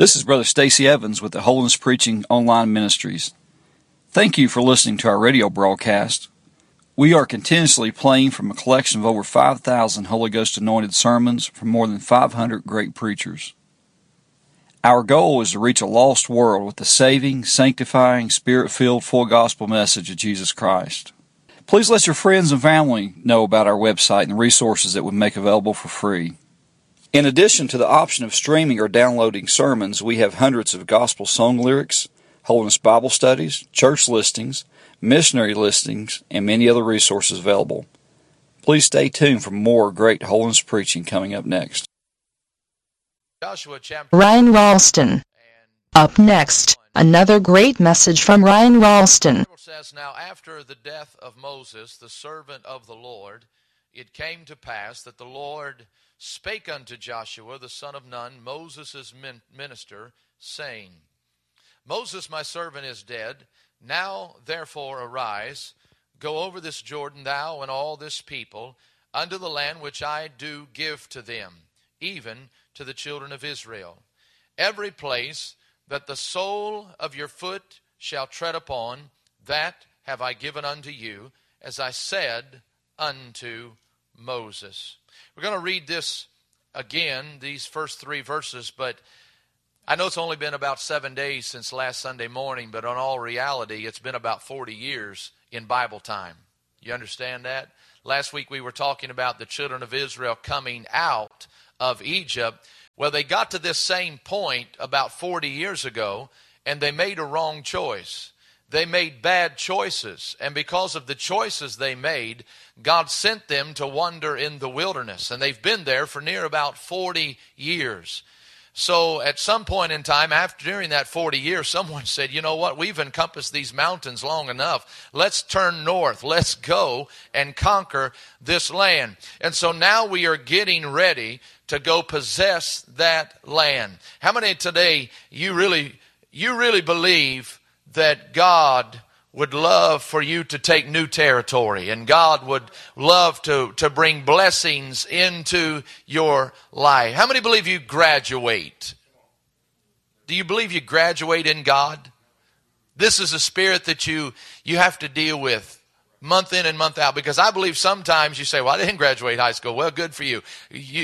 This is Brother Stacy Evans with the Holiness Preaching Online Ministries. Thank you for listening to our radio broadcast. We are continuously playing from a collection of over 5,000 Holy Ghost anointed sermons from more than 500 great preachers. Our goal is to reach a lost world with the saving, sanctifying, Spirit-filled, full gospel message of Jesus Christ. Please let your friends and family know about our website and the resources that we make available for free. In addition to the option of streaming or downloading sermons, we have hundreds of gospel song lyrics, Holiness Bible studies, church listings, missionary listings, and many other resources available. Please stay tuned for more great holiness preaching coming up next. Ryan Ralston. Up next, another great message from Ryan Ralston. The Bible says, "Now after the death of Moses, the servant of the Lord, it came to pass that the Lord spake unto Joshua, the son of Nun, Moses' minister, saying, Moses my servant is dead. Now therefore arise, go over this Jordan, thou and all this people, unto the land which I do give to them, even to the children of Israel. Every place that the sole of your foot shall tread upon, that have I given unto you, as I said unto Moses." We're going to read this again, these first three verses, but I know it's only been about 7 days since last Sunday morning, but in all reality, it's been about 40 years in Bible time. You understand that? Last week we were talking about the children of Israel coming out of Egypt. Well, they got to this same point about 40 years ago, and they made a wrong choice. They made bad choices, and because of the choices they made, God sent them to wander in the wilderness, and they've been there for near about 40 years. So at some point in time, during that 40 years, someone said, you know what, we've encompassed these mountains long enough. Let's turn north. Let's go and conquer this land. And so now we are getting ready to go possess that land. How many today, you really believe that God would love for you to take new territory, and God would love to bring blessings into your life? How many believe you graduate? Do you believe you graduate in God? This is a spirit that you have to deal with month in and month out, because I believe sometimes you say, well, I didn't graduate high school. Well, good for you.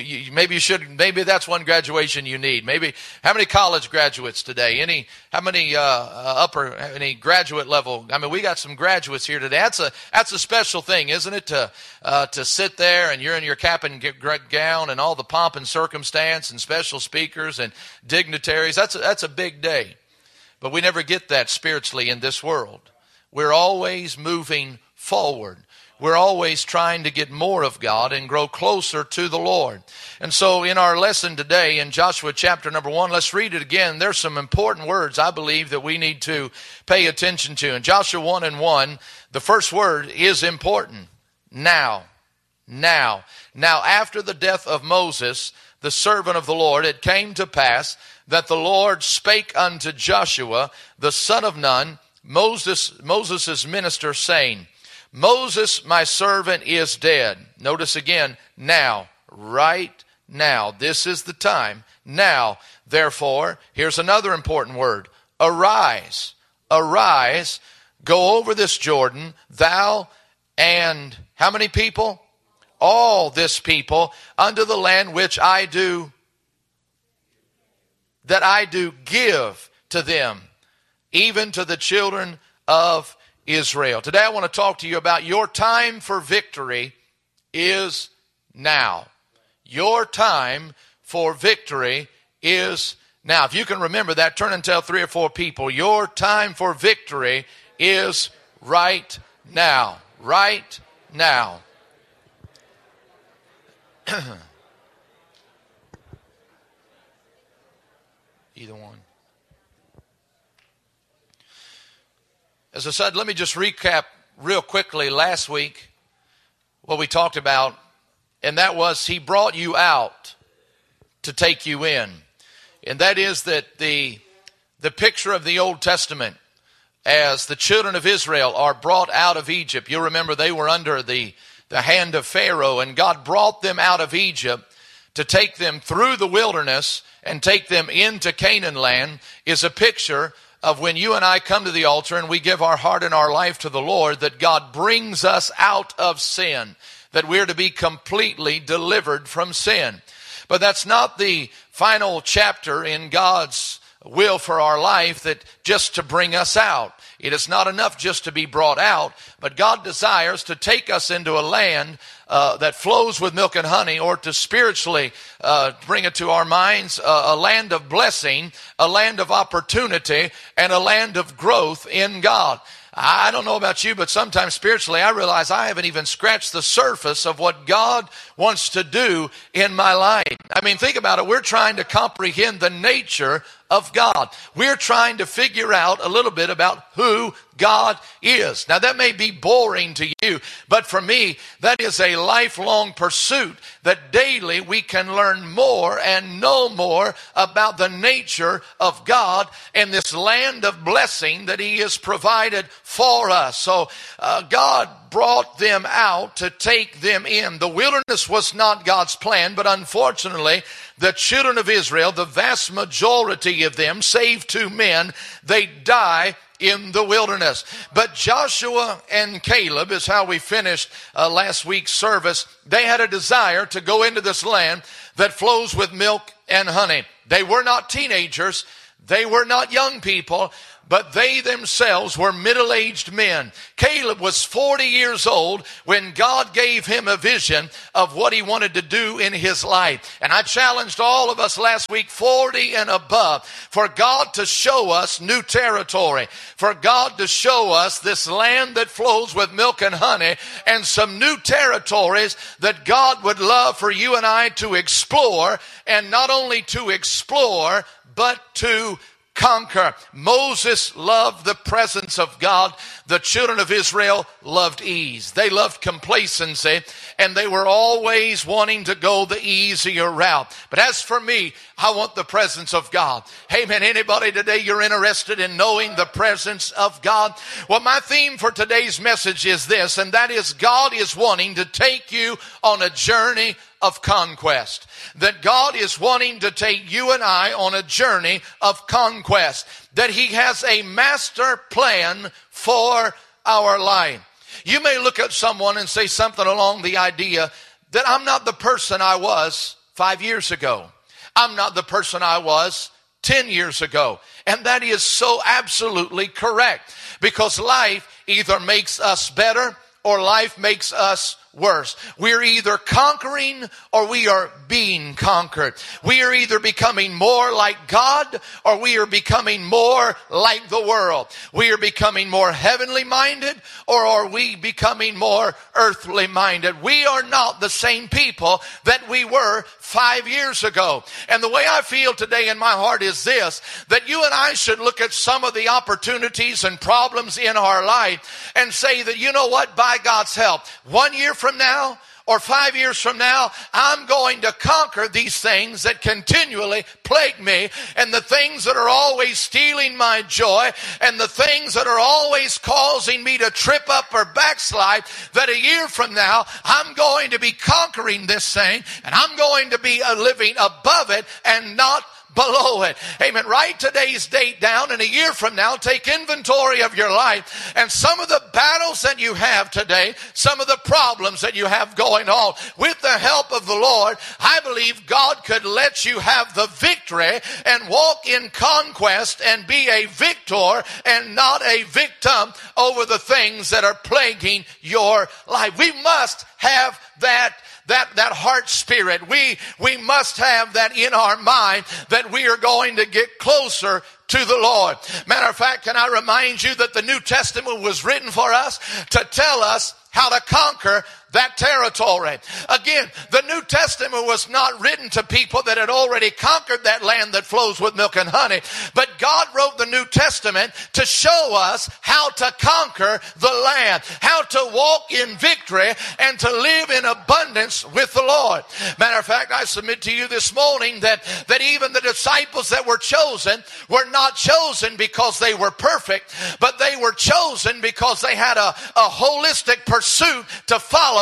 Maybe that's one graduation you need. Maybe, how many college graduates today? How many any graduate level? I mean, we got some graduates here today. That's a special thing, isn't it? To sit there and you're in your cap and gown and all the pomp and circumstance and special speakers and dignitaries. That's a big day. But we never get that spiritually in this world. We're always moving forward. We're always trying to get more of God and grow closer to the Lord. And so in our lesson today in Joshua chapter number 1, let's read it again. There's some important words I believe that we need to pay attention to. In Joshua 1:1, the first word is important. Now. Now after the death of Moses, the servant of the Lord, it came to pass that the Lord spake unto Joshua, the son of Nun, Moses' minister, saying, Moses, my servant, is dead. Notice again, now, right now. This is the time. Now, therefore, here's another important word. Arise. Arise. Go over this Jordan, thou and how many people? All this people, unto the land which I do give to them, even to the children of Israel. Today I want to talk to you about your time for victory is now. Your time for victory is now. If you can remember that, turn and tell 3 or 4 people, your time for victory is right now. Right now. Either one. As I said, let me just recap real quickly last week what we talked about, and that was He brought you out to take you in. And that is that the picture of the Old Testament, as the children of Israel are brought out of Egypt. You'll remember they were under the hand of Pharaoh, and God brought them out of Egypt to take them through the wilderness and take them into Canaan land is a picture of when you and I come to the altar and we give our heart and our life to the Lord, that God brings us out of sin, that we're to be completely delivered from sin. But that's not the final chapter in God's will for our life, that just to bring us out. It is not enough just to be brought out, but God desires to take us into a land that flows with milk and honey, or to spiritually bring it to our minds, a land of blessing, a land of opportunity, and a land of growth in God. I don't know about you, but sometimes spiritually I realize I haven't even scratched the surface of what God wants to do in my life. I mean, think about it. We're trying to comprehend the nature of God. We're trying to figure out a little bit about who God is. Now, that may be boring to you, but for me, that is a lifelong pursuit, that daily we can learn more and know more about the nature of God and this land of blessing that He has provided for us. So God brought them out to take them in. The wilderness was not God's plan, but unfortunately, the children of Israel, the vast majority of them, save 2 men, they die in the wilderness. But Joshua and Caleb, is how we finished last week's service, they had a desire to go into this land that flows with milk and honey. They were not teenagers. They were not young people, but they themselves were middle-aged men. Caleb was 40 years old when God gave him a vision of what He wanted to do in his life. And I challenged all of us last week, 40 and above, for God to show us new territory, for God to show us this land that flows with milk and honey, and some new territories that God would love for you and I to explore, and not only to explore, but to conquer. Moses loved the presence of God. The children of Israel loved ease. They loved complacency, and they were always wanting to go the easier route. But as for me, I want the presence of God. Amen. Anybody today, you're interested in knowing the presence of God? Well, my theme for today's message is this, and that is God is wanting to take you on a journey of conquest. That God is wanting to take you and I on a journey of conquest. That He has a master plan for our life. You may look at someone and say something along the idea that I'm not the person I was 5 years ago. I'm not the person I was 10 years ago. And that is so absolutely correct. Because life either makes us better or life makes us worse. We're either conquering or we are being conquered. We are either becoming more like God or we are becoming more like the world. We are becoming more heavenly minded or are we becoming more earthly minded? We are not the same people that we were 5 years ago. And the way I feel today in my heart is this, that you and I should look at some of the opportunities and problems in our life and say that, you know what, by God's help, 1 year from now or 5 years from now, I'm going to conquer these things that continually plague me, and the things that are always stealing my joy, and the things that are always causing me to trip up or backslide, that a year from now, I'm going to be conquering this thing, and I'm going to be living above it and not below it. Amen. Write today's date down, and a year from now, take inventory of your life and some of the battles that you have today, some of the problems that you have going on. With the help of the Lord, I believe God could let you have the victory and walk in conquest and be a victor and not a victim over the things that are plaguing your life. We must have that heart spirit. We must have that in our mind, that we are going to get closer to the Lord. Matter of fact, can I remind you that the New Testament was written for us to tell us how to conquer that territory. Again, the New Testament was not written to people that had already conquered that land that flows with milk and honey, but God wrote the New Testament to show us how to conquer the land, how to walk in victory and to live in abundance with the Lord. Matter of fact, I submit to you this morning that even the disciples that were chosen were not chosen because they were perfect, but they were chosen because they had a holistic pursuit to follow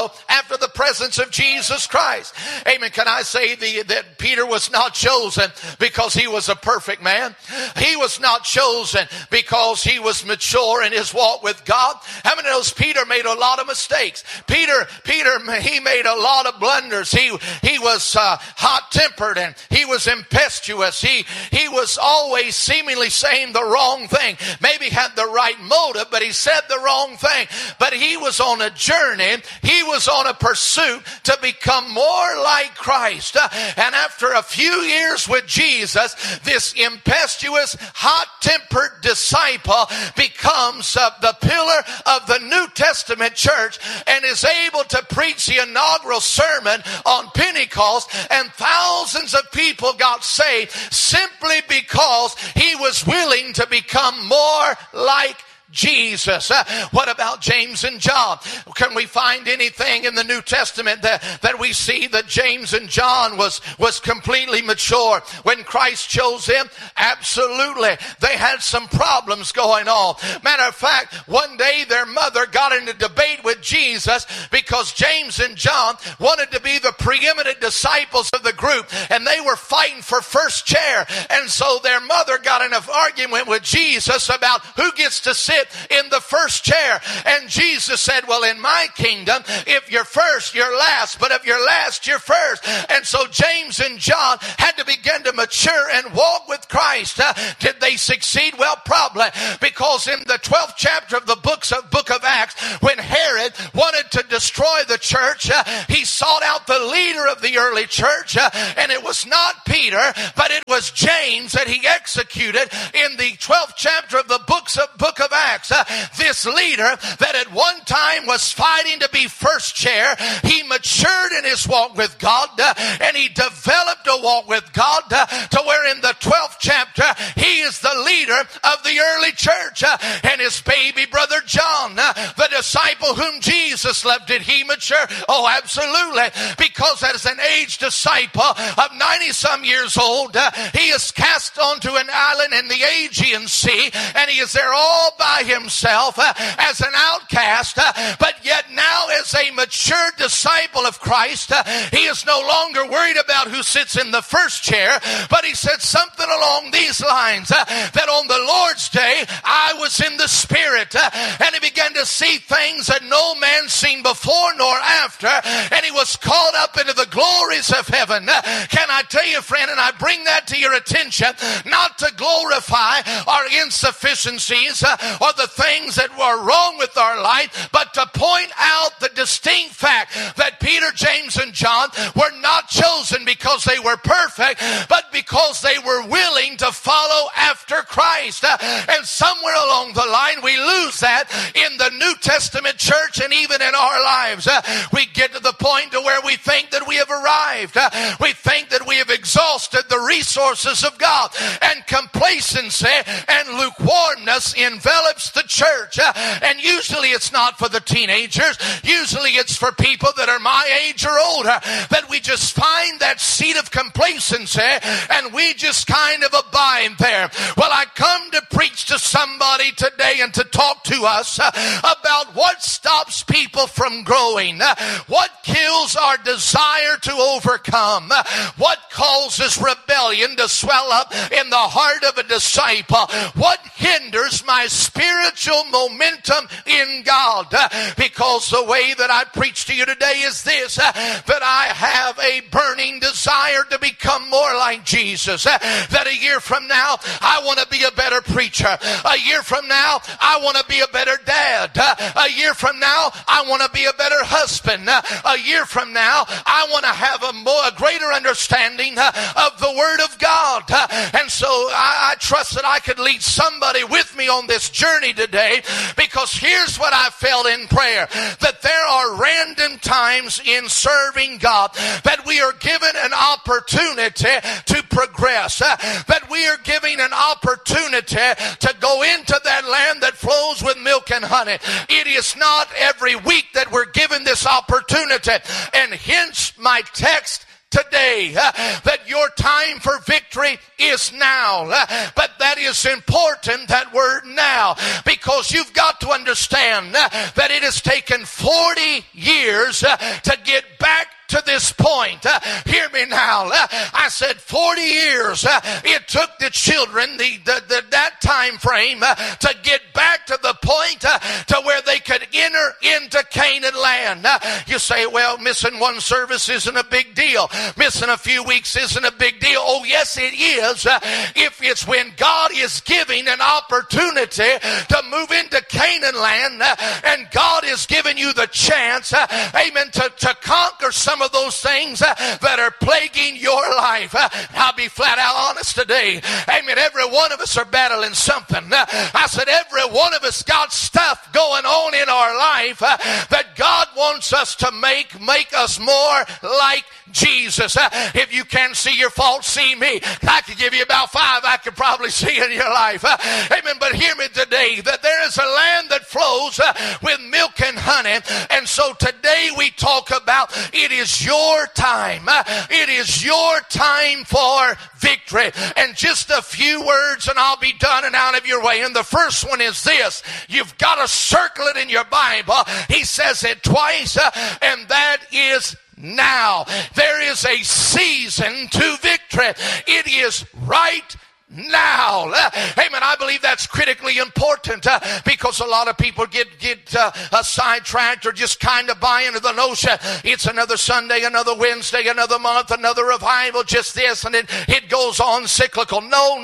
follow after the presence of Jesus Christ. Amen. Can I say that Peter was not chosen because he was a perfect man? He was not chosen because he was mature in his walk with God. How many knows Peter made a lot of mistakes? Peter, he made a lot of blunders. He was hot-tempered and he was impetuous. He was always seemingly saying the wrong thing. Maybe had the right motive, but he said the wrong thing. But he was on a journey. He was on a pursuit to become more like Christ. And after a few years with Jesus, this impetuous, hot-tempered disciple becomes the pillar of the New Testament church and is able to preach the inaugural sermon on Pentecost, and thousands of people got saved simply because he was willing to become more like Jesus. What about James and John? Can we find anything in the New Testament that we see that James and John was completely mature when Christ chose them? Absolutely. They had some problems going on. Matter of fact, one day their mother got in a debate with Jesus because James and John wanted to be the preeminent disciples of the group, and they were fighting for first chair. And so their mother got in an argument with Jesus about who gets to sit in the first chair. And Jesus said, well, in my kingdom, if you're first, you're last. But if you're last, you're first. And so James and John had to begin to mature and walk with Christ. Did they succeed? Well, probably. Because in the 12th chapter of the book of Acts, when Herod wanted to destroy the church, he sought out the leader of the early church. And it was not Peter, but it was James that he executed in the 12th chapter of the book of Acts. This leader that at one time was fighting to be first chair, he matured in his walk with God, and he developed a walk with God to where in the 12th chapter he is the leader of the early church. And his baby brother John, the disciple whom Jesus loved, did he mature? Oh, absolutely. Because as an aged disciple of 90-some years old, he is cast onto an island in the Aegean Sea, and he is there all by himself as an outcast, but yet now as a mature disciple of Christ, he is no longer worried about who sits in the first chair, but he said something along these lines, that on the Lord's day I was in the Spirit, and he began to see things that no man seen before nor after, and he was caught up into the glories of heaven. Can I tell you, friend, and I bring that to your attention, not to glorify our insufficiencies or the things that were wrong with our life, but to point out the distinct fact that Peter, James, and John were not chosen because they were perfect, but because they were willing to follow after Christ. And somewhere along the line, we lose that in the New Testament church and even in our lives. We get to the point to where we think that we have arrived. We think that we have exhausted the resources of God, and complacency and lukewarmness envelops the church. And usually it's not for the teenagers. Usually it's for people that are my age or older, that we just find that seat of complacency and we just kind of abide there. Well, I come to preach to somebody today and to talk to us about what stops people from growing, what kills our desire to overcome, what causes rebellion to swell up in the heart of a disciple, what hinders my spiritual momentum in God. Because the way that I preach to you today is this, that I have a burning desire to become more like Jesus. That a year from now, I want to be a better preacher. A year from now, I want to be a better dad. A year from now, I want to be a better husband. A year from now, I want to have a greater understanding of the Word of God. And so I trust that I could lead somebody with me on this journey today, because here's what I felt in prayer, that there are random times in serving God that we are given an opportunity to progress, that we are given an opportunity to go into that land that flows with milk and honey. It is not every week that we're given this opportunity, and hence my text today, that your time for victory is now. But that that is important, that word now, because you've got to understand that it has taken 40 years to get back to this point. Hear me now. I said 40 years it took the children that time frame to get back to the point to where they could enter into Canaan land. You say, well, missing one service isn't a big deal. Missing a few weeks isn't a big deal. Oh, yes, it is. If it's when God is giving an opportunity to move into Canaan land, and God is giving you the chance, amen, to conquer some of those things that are plaguing your life. I'll be flat out honest today. Amen. Every one of us are battling something. I said every one of us got stuff going on in our life that God wants us to make us more like Jesus. If you can't see your faults, see me. I could give you about 5 I could probably see in your life. Amen. But hear me today, that there is a land that flows with milk and honey. And so today we talk about it is your time. It is your time for victory. And just a few words and I'll be done and out of your way. And the first one is this. You've got to circle it in your Bible. He says it twice, and that is now. There is a season to victory. It is right now. Amen. I believe that's critically important because a lot of people get sidetracked or just kind of buy into the notion it's another Sunday, another Wednesday, another month, another revival, just this, and it goes on cyclical. No,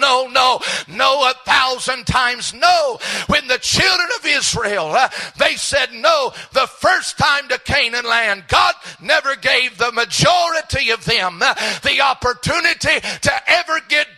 1,000 times no. When the children of Israel, they said no the first time to Canaan land, God never gave the majority of them the opportunity to ever get